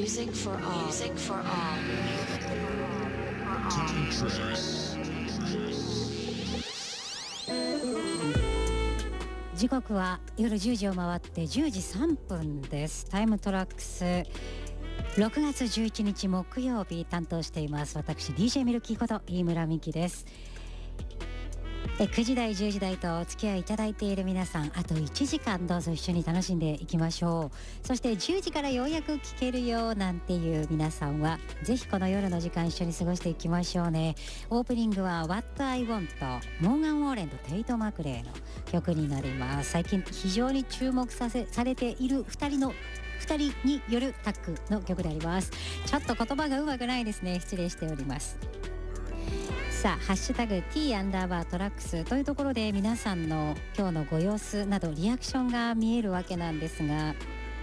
Music for all. Music for all. Time Tracks。 時刻は夜10時を回って10時3分です。タイムトラックス6月11日木曜日、担当しています私 DJ ミルキーこと飯村美希です。9時台10時台とお付き合いいただいている皆さん、あと1時間どうぞ一緒に楽しんでいきましょう。そして10時からようやく聞けるよなんていう皆さんはぜひこの夜の時間一緒に過ごしていきましょうね。オープニングは What I Want モーガン・ウォーレンとテイト・マクレイの曲になります。最近非常に注目されている2人によるタッグの曲であります。ちょっと言葉がうまくないですね、失礼しております。さあハッシュタグ T_トラックスというところで皆さんの今日のご様子などリアクションが見えるわけなんですが、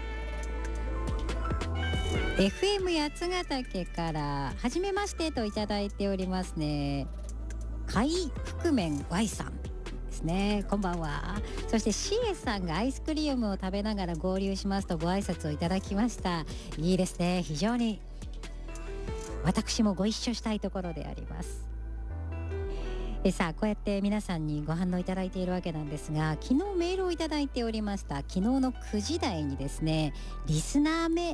FM 八ヶ岳からはじめましてといただいておりますね。海覆面 Y さんですね、こんばんは。そしてシエさんがアイスクリームを食べながら合流しますとご挨拶をいただきました。いいですね、非常に私もご一緒したいところであります。さあこうやって皆さんにご反応いただいているわけなんですが、昨日メールをいただいておりました。昨日の9時台にですね、リスナーネ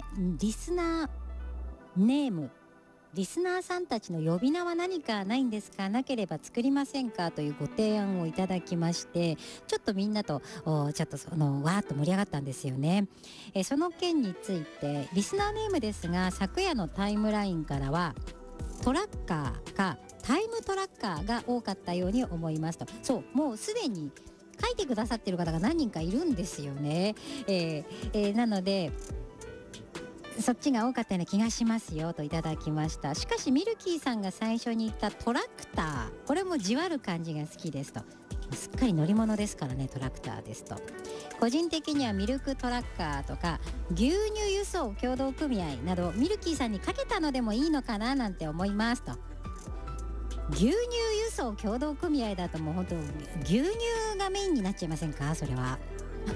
ーム、リスナーさんたちの呼び名は何かないんですか、なければ作りませんかというご提案をいただきまして、ちょっとみんなとちょっとわーっと盛り上がったんですよね。その件についてリスナーネームですが、昨夜のタイムラインからはトラッカーかタイムトラッカーが多かったように思いますと。そう、もうすでに書いてくださってる方が何人かいるんですよね。なのでそっちが多かったような気がしますよといただきました。しかしミルキーさんが最初に言ったトラクター、これもじわる感じが好きですと。すっかり乗り物ですからね、トラクターですと。個人的にはミルクトラッカーとか牛乳輸送協同組合などミルキーさんにかけたのでもいいのかななんて思いますと。牛乳輸送協同組合だともう本当牛乳がメインになっちゃいませんか、それは。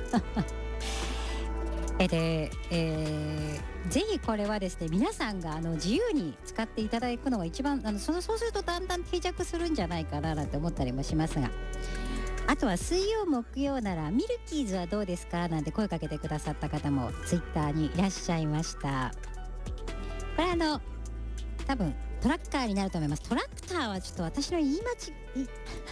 で、ぜひこれはですね、皆さんが自由に使っていただくのが一番そうするとだんだん定着するんじゃないかななんて思ったりもしますが、あとは水曜木曜ならミルキーズはどうですかなんて声かけてくださった方もツイッターにいらっしゃいました。これ多分トラッカーになると思います。トラクターはちょっと私の言い間違い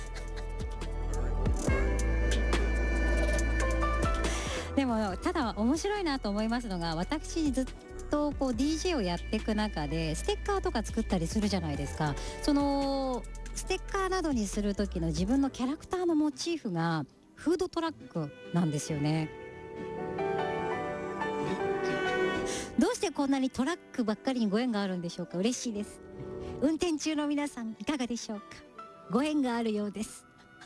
でもただ面白いなと思いますのが、私ずっとこう DJ をやっていく中でステッカーとか作ったりするじゃないですか。そのステッカーなどにする時の自分のキャラクターのモチーフがフードトラックなんですよね。どうしてこんなにトラックばっかりにご縁があるんでしょうか。嬉しいです。運転中の皆さんいかがでしょうか。ご縁があるようです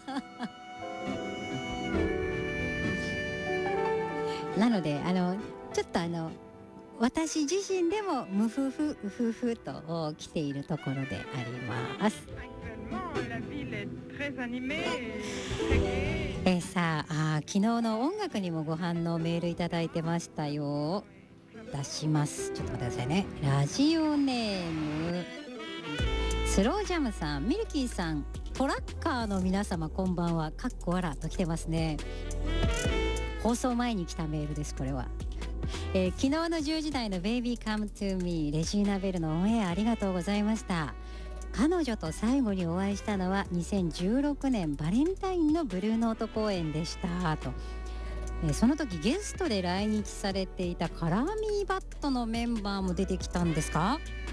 なのでちょっと私自身でもムフフウフフと来ているところであります。さあ昨日の音楽にもご反応メールいただいてましたよ。出します。ちょっと待ってくださいね。ラジオネームスロージャムさん、ミルキーさん、トラッカーの皆様こんばんは、かっこわらと来てますね。放送前に来たメールです、これは。昨日の10時台の Baby Come to Me レジーナベルのオンエアありがとうございました。彼女と最後にお会いしたのは2016年バレンタインのブルーノート公演でしたと。その時ゲストで来日されていたカラーミーバットのメンバーも出てきたんですか。